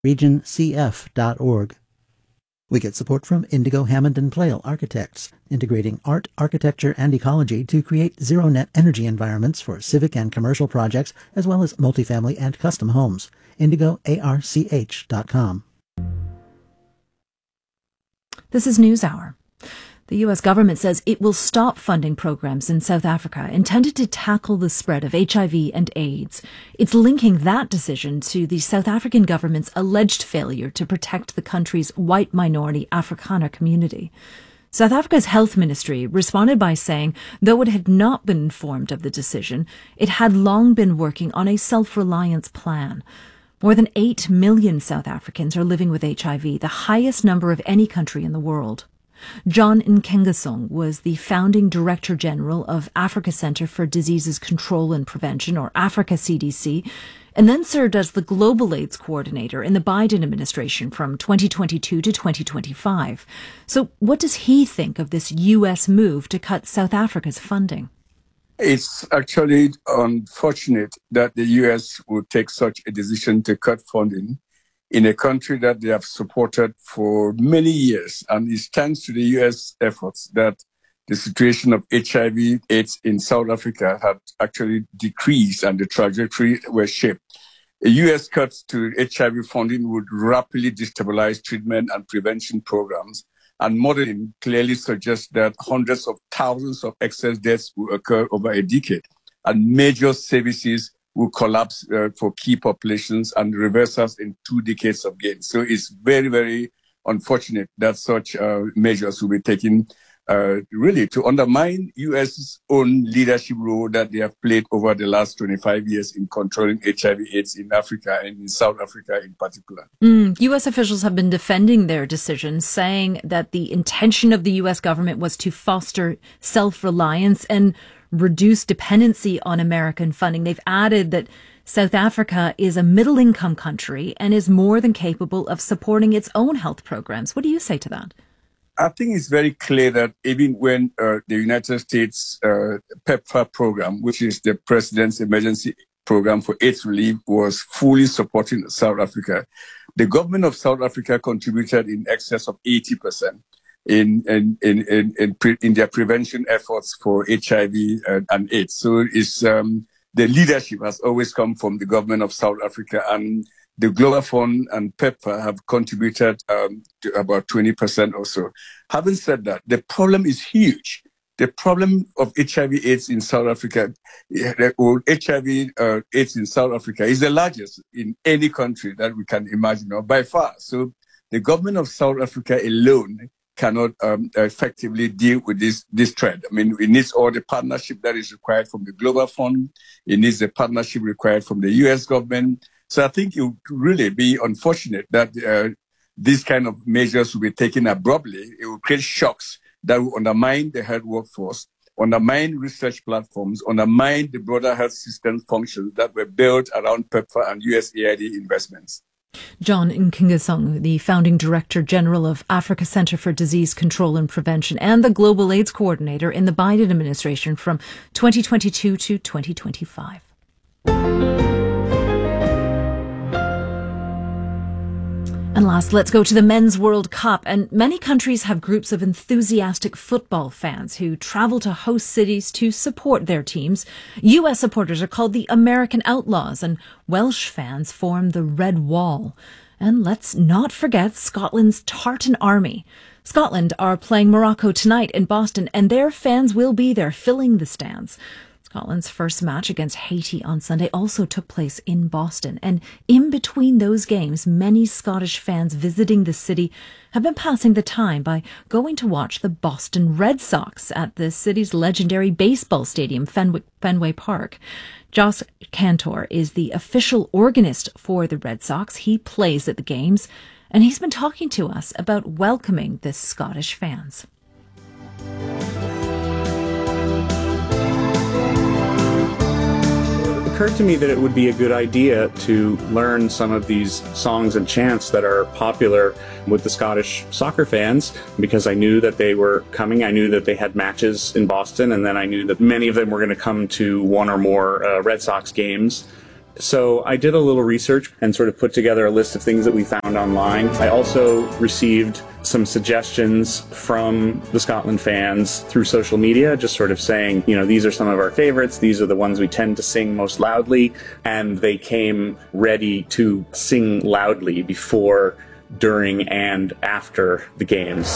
regioncf.org. We get support from Indigo Hammond and Plale Architects, integrating art, architecture, and ecology to create zero-net energy environments for civic and commercial projects, as well as multifamily and custom homes. IndigoARCH.com. This is NewsHour. The U.S. government says it will stop funding programs in South Africa intended to tackle the spread of HIV and AIDS. It's linking that decision to the South African government's alleged failure to protect the country's white minority Afrikaner community. South Africa's health ministry responded by saying, though it had not been informed of the decision, it had long been working on a self-reliance plan. More than 8 million South Africans are living with HIV, the highest number of any country in the world. John Nkengasong was the founding Director General of Africa Centre for Diseases Control and Prevention, or Africa CDC, and then served as the Global AIDS Coordinator in the Biden administration from 2022 to 2025. So what does he think of this U.S. move to cut South Africa's funding? It's actually unfortunate that the U.S. would take such a decision to cut funding in a country that they have supported for many years. And it's thanks to the U.S. efforts that the situation of HIV/AIDS in South Africa had actually decreased and the trajectory was shaped. A U.S. cut to HIV funding would rapidly destabilize treatment and prevention programs. And modeling clearly suggests that hundreds of thousands of excess deaths will occur over a decade. And major services will collapse for key populations and reverse us in 2 decades of gain. So it's very, very unfortunate that such measures will be taken really to undermine U.S.'s own leadership role that they have played over the last 25 years in controlling HIV/AIDS in Africa and in South Africa in particular. U.S. officials have been defending their decision, saying that the intention of the U.S. government was to foster self-reliance and reduce dependency on American funding. They've added that South Africa is a middle-income country and is more than capable of supporting its own health programs. What do you say to that? I think it's very clear that even when the United States PEPFAR program, which is the President's Emergency Program for AIDS Relief, was fully supporting South Africa, the government of South Africa contributed in excess of 80%. In their prevention efforts for HIV and AIDS. So it's the leadership has always come from the government of South Africa, and the Global Fund and PEPFAR have contributed to about 20% or so. Having said that, the problem is huge. The problem of HIV/AIDS in South Africa, or HIV/AIDS in South Africa, is the largest in any country that we can imagine, or by far. So the government of South Africa alone cannot effectively deal with this threat. I mean, it needs all the partnership that is required from the Global Fund. It needs the partnership required from the U.S. government. So I think it would really be unfortunate that these kind of measures will be taken abruptly. It will create shocks that will undermine the health workforce, undermine research platforms, undermine the broader health system functions that were built around PEPFAR and USAID investments. John Nkengasong, the founding Director General of Africa Centre for Disease Control and Prevention and the Global AIDS Coordinator in the Biden administration from 2022 to 2025. And last, let's go to the Men's World Cup. And many countries have groups of enthusiastic football fans who travel to host cities to support their teams. U.S. supporters are called the American Outlaws, and Welsh fans form the Red Wall. And let's not forget Scotland's Tartan Army. Scotland are playing Morocco tonight in Boston, and their fans will be there filling the stands. Scotland's first match against Haiti on Sunday also took place in Boston. And in between those games, many Scottish fans visiting the city have been passing the time by going to watch the Boston Red Sox at the city's legendary baseball stadium, Fenway Park. Josh Cantor is the official organist for the Red Sox. He plays at the games, and he's been talking to us about welcoming the Scottish fans. It occurred to me that it would be a good idea to learn some of these songs and chants that are popular with the Scottish soccer fans, because I knew that they were coming. I knew that they had matches in Boston, and then I knew that many of them were going to come to one or more Red Sox games. So I did a little research and sort of put together a list of things that we found online. I also received some suggestions from the Scotland fans through social media, just sort of saying, these are some of our favorites. These are the ones we tend to sing most loudly. And they came ready to sing loudly before, during, and after the games.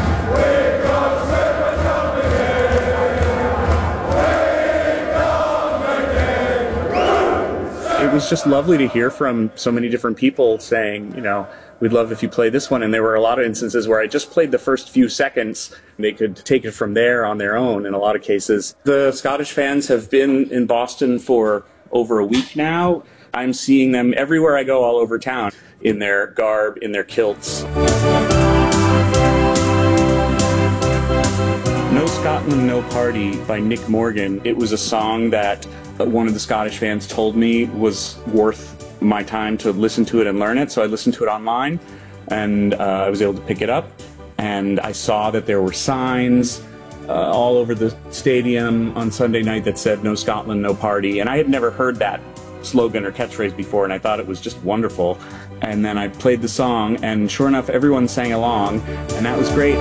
It was just lovely to hear from so many different people saying, we'd love if you play this one. And there were a lot of instances where I just played the first few seconds. They could take it from there on their own in a lot of cases. The Scottish fans have been in Boston for over a week now. I'm seeing them everywhere I go all over town, in their garb, in their kilts. No Scotland, No Party by Nick Morgan. It was a song that one of the Scottish fans told me was worth my time to listen to it and learn it. So I listened to it online, and I was able to pick it up. And I saw that there were signs all over the stadium on Sunday night that said No Scotland, No Party. And I had never heard that slogan or catchphrase before, and I thought it was just wonderful. And then I played the song, and sure enough, everyone sang along, and that was great.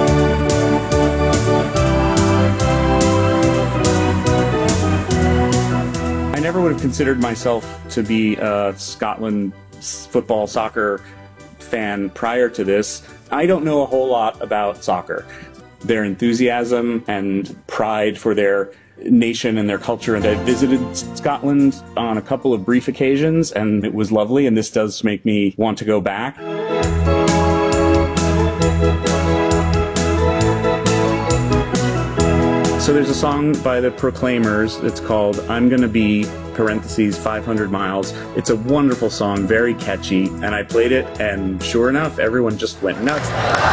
I never would have considered myself to be a Scotland football soccer fan prior to this. I don't know a whole lot about soccer. Their enthusiasm and pride for their nation and their culture, and I visited Scotland on a couple of brief occasions, and it was lovely, and this does make me want to go back. So there's a song by the Proclaimers. It's called I'm Gonna Be, parentheses, 500 Miles. It's a wonderful song, very catchy, and I played it, and sure enough, everyone just went nuts.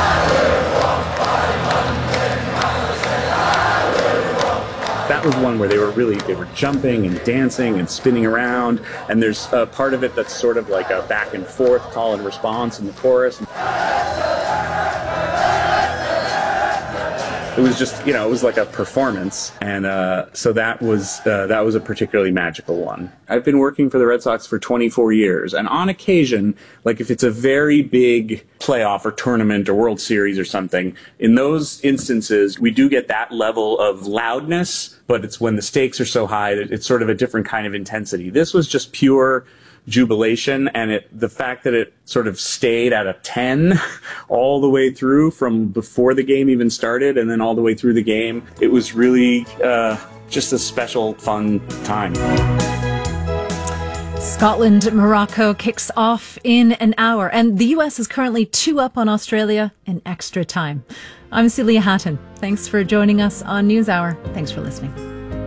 That was one where they were jumping and dancing and spinning around, and there's a part of it that's sort of like a back and forth call and response in the chorus. It was just, it was like a performance, and so that was a particularly magical one. I've been working for the Red Sox for 24 years, and on occasion, like if it's a very big playoff or tournament or World Series or something, in those instances, we do get that level of loudness, but it's when the stakes are so high that it's sort of a different kind of intensity. This was just pure jubilation, and the fact that it sort of stayed at a 10 all the way through, from before the game even started and then all the way through the game, it was really just a special, fun time. Scotland-Morocco kicks off in an hour, and the US is currently 2-up on Australia in extra time. I'm Celia Hatton. Thanks for joining us on NewsHour. Thanks for listening.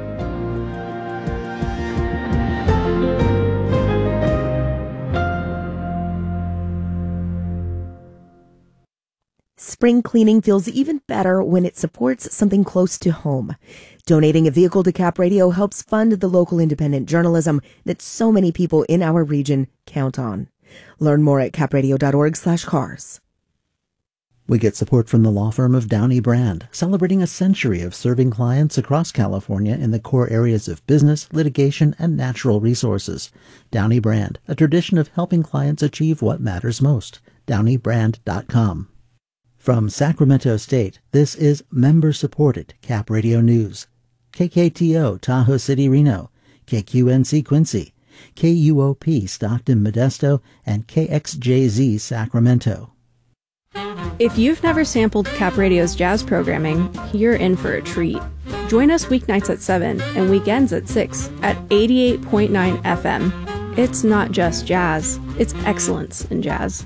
Spring cleaning feels even better when it supports something close to home. Donating a vehicle to Cap Radio helps fund the local independent journalism that so many people in our region count on. Learn more at capradio.org/cars. We get support from the law firm of Downey Brand, celebrating a century of serving clients across California in the core areas of business, litigation, and natural resources. Downey Brand, a tradition of helping clients achieve what matters most. DowneyBrand.com. From Sacramento State, this is member-supported Cap Radio News. KKTO Tahoe City, Reno, KQNC Quincy, KUOP Stockton, Modesto, and KXJZ Sacramento. If you've never sampled Cap Radio's jazz programming, you're in for a treat. Join us weeknights at 7 and weekends at 6 at 88.9 FM. It's not just jazz, it's excellence in jazz.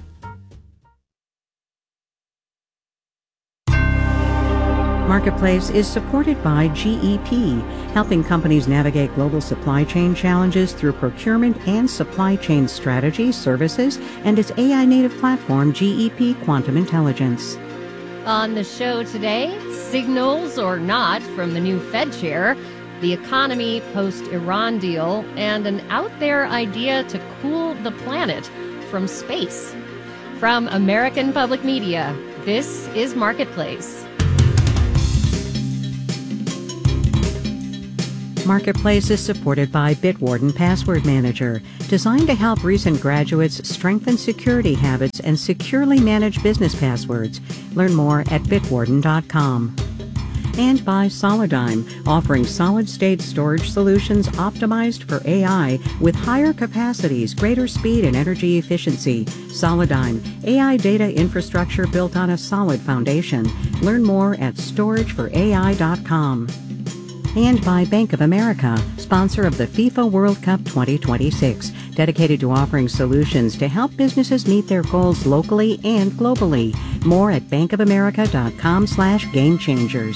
Marketplace is supported by GEP, helping companies navigate global supply chain challenges through procurement and supply chain strategy, services, and its AI-native platform, GEP Quantum Intelligence. On the show today, signals or not from the new Fed chair, the economy post-Iran deal, and an out-there idea to cool the planet from space. From American Public Media, this is Marketplace. Marketplace is supported by Bitwarden Password Manager, designed to help recent graduates strengthen security habits and securely manage business passwords. Learn more at bitwarden.com. And by Solidigm, offering solid-state storage solutions optimized for AI with higher capacities, greater speed, and energy efficiency. Solidigm, AI data infrastructure built on a solid foundation. Learn more at storageforai.com. And by Bank of America, sponsor of the FIFA World Cup 2026, dedicated to offering solutions to help businesses meet their goals locally and globally. More at bankofamerica.com/gamechangers.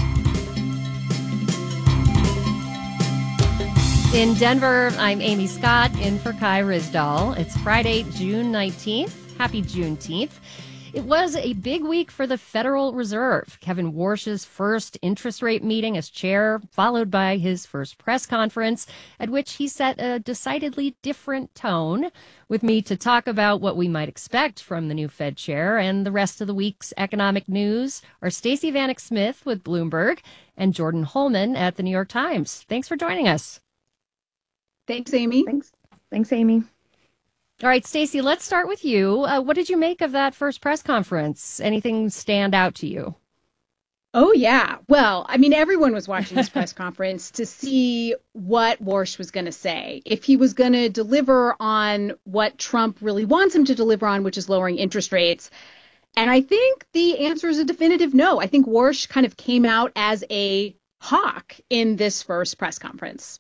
In Denver, I'm Amy Scott, in for Kai Rizdal. It's Friday, June 19th. Happy Juneteenth. It was a big week for the Federal Reserve. Kevin Warsh's first interest rate meeting as chair, followed by his first press conference, at which he set a decidedly different tone. With me to talk about what we might expect from the new Fed chair and the rest of the week's economic news are Stacey Vanek Smith with Bloomberg and Jordan Holman at the New York Times. Thanks for joining us. Thanks, Amy. Thanks, Amy. All right, Stacey, let's start with you. What did you make of that first press conference? Anything stand out to you? Oh, yeah. Well, I mean, everyone was watching this press conference to see what Warsh was going to say. If he was going to deliver on what Trump really wants him to deliver on, which is lowering interest rates. And I think the answer is a definitive no. I think Warsh kind of came out as a hawk in this first press conference.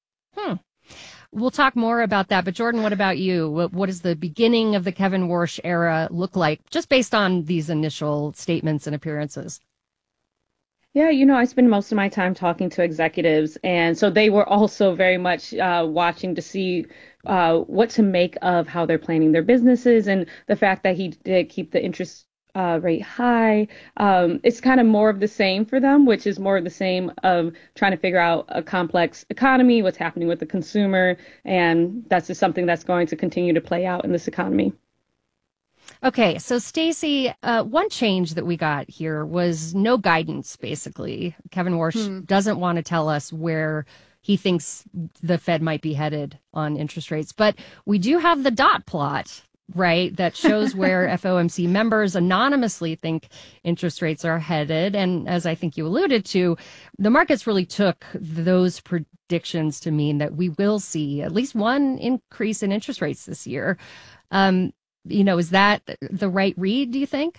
We'll talk more about that. But Jordan, what about you? What does the beginning of the Kevin Warsh era look like, just based on these initial statements and appearances? Yeah, I spend most of my time talking to executives, and so they were also very much watching to see what to make of how they're planning their businesses, and the fact that he did keep the interest rate high. It's kind of more of the same for them, which is more of the same of trying to figure out a complex economy, what's happening with the consumer, and that's just something that's going to continue to play out in this economy. Okay, so Stacey, one change that we got here was no guidance, basically. Kevin Warsh doesn't want to tell us where he thinks the Fed might be headed on interest rates, but we do have the dot plot, right, that shows where FOMC members anonymously think interest rates are headed. And as I think you alluded to, the markets really took those predictions to mean that we will see at least one increase in interest rates this year. Is that the right read, do you think?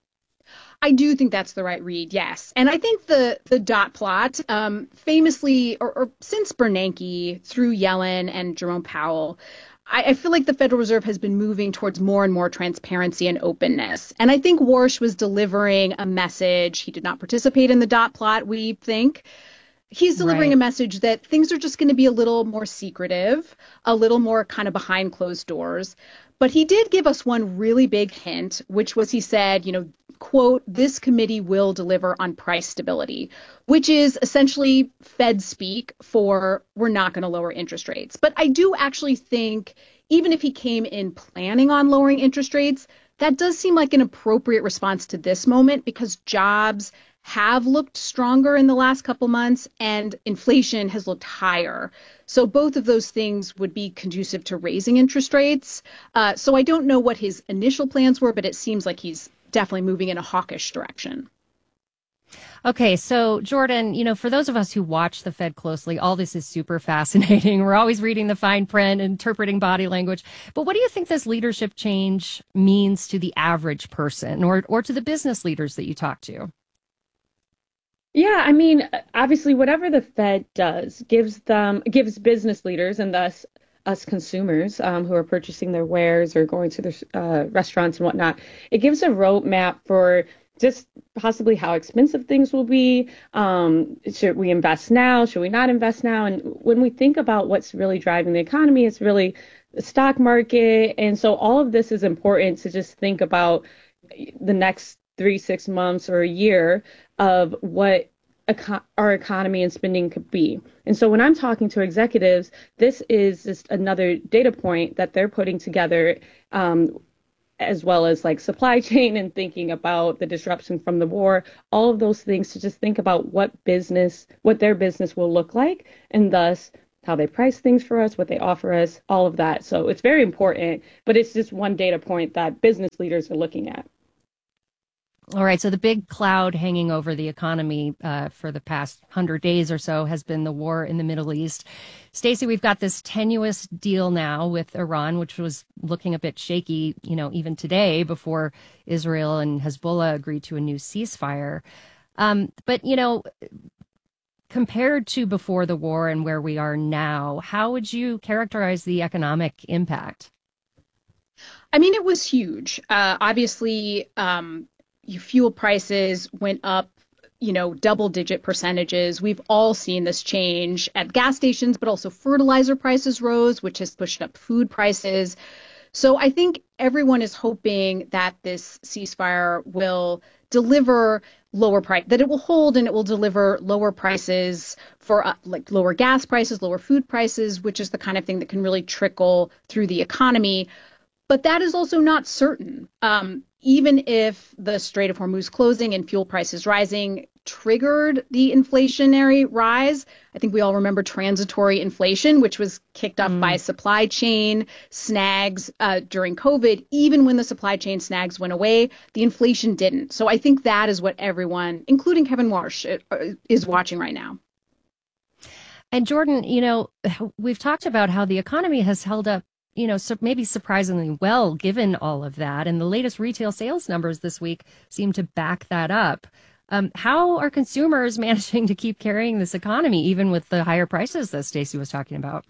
I do think that's the right read, yes. And I think the dot plot, famously, or since Bernanke, through Yellen and Jerome Powell, I feel like the Federal Reserve has been moving towards more and more transparency and openness. And I think Warsh was delivering a message. He did not participate in the dot plot, we think. He's delivering a message that things are just going to be a little more secretive, a little more kind of behind closed doors. But he did give us one really big hint, which was he said, quote, this committee will deliver on price stability, which is essentially Fed speak for we're not going to lower interest rates. But I do actually think even if he came in planning on lowering interest rates, that does seem like an appropriate response to this moment because jobs have looked stronger in the last couple months and inflation has looked higher. So both of those things would be conducive to raising interest rates. So I don't know what his initial plans were, but it seems like he's definitely moving in a hawkish direction. Okay, so Jordan, for those of us who watch the Fed closely, all this is super fascinating. We're always reading the fine print, interpreting body language. But what do you think this leadership change means to the average person or to the business leaders that you talk to? Yeah, I mean, obviously, whatever the Fed does gives business leaders and thus us consumers who are purchasing their wares or going to their restaurants and whatnot, it gives a roadmap for just possibly how expensive things will be. Should we invest now? Should we not invest now? And when we think about what's really driving the economy, it's really the stock market. And so all of this is important to just think about the next 3-6 months or a year of what our economy and spending could be. And so when I'm talking to executives, this is just another data point that they're putting together as well as like supply chain and thinking about the disruption from the war, all of those things to just think about what their business will look like, and thus how they price things for us, what they offer us, all of that. So it's very important, but it's just one data point that business leaders are looking at. All right. So the big cloud hanging over the economy for the past 100 days or so has been the war in the Middle East. Stacey, we've got this tenuous deal now with Iran, which was looking a bit shaky, even today before Israel and Hezbollah agreed to a new ceasefire. But compared to before the war and where we are now, how would you characterize the economic impact? I mean, it was huge. Obviously, fuel prices went up, double-digit percentages. We've all seen this change at gas stations, but also fertilizer prices rose, which has pushed up food prices. So I think everyone is hoping that this ceasefire will deliver lower price, that it will hold and it will deliver lower prices for like lower gas prices, lower food prices, which is the kind of thing that can really trickle through the economy. But that is also not certain. Even if the Strait of Hormuz closing and fuel prices rising triggered the inflationary rise, I think we all remember transitory inflation, which was kicked up by supply chain snags during COVID. Even when the supply chain snags went away, the inflation didn't. So I think that is what everyone, including Kevin Warsh, is watching right now. And Jordan, we've talked about how the economy has held up maybe surprisingly well, given all of that. And the latest retail sales numbers this week seem to back that up. How are consumers managing to keep carrying this economy, even with the higher prices that Stacey was talking about?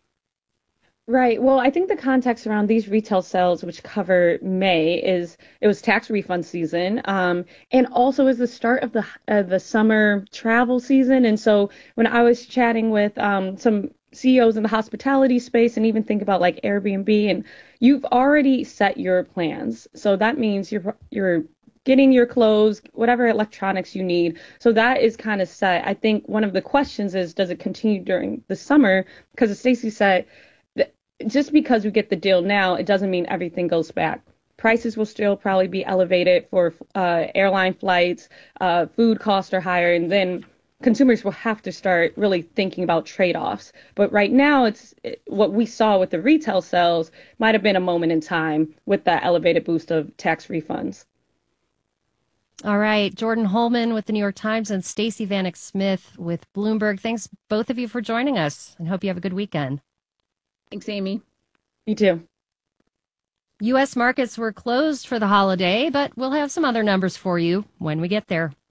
Right. Well, I think the context around these retail sales, which cover May, it was tax refund season, and also is the start of the summer travel season. And so when I was chatting with some CEOs in the hospitality space, and even think about like Airbnb, and you've already set your plans. So that means you're getting your clothes, whatever electronics you need. So that is kind of set. I think one of the questions is, does it continue during the summer? Because as Stacey said, just because we get the deal now, it doesn't mean everything goes back. Prices will still probably be elevated for airline flights, food costs are higher, and then consumers will have to start really thinking about trade-offs. But right now, what we saw with the retail sales might have been a moment in time with that elevated boost of tax refunds. All right. Jordan Holman with the New York Times and Stacey Vanek Smith with Bloomberg. Thanks, both of you, for joining us, and hope you have a good weekend. Thanks, Amy. You too. U.S. markets were closed for the holiday, but we'll have some other numbers for you when we get there.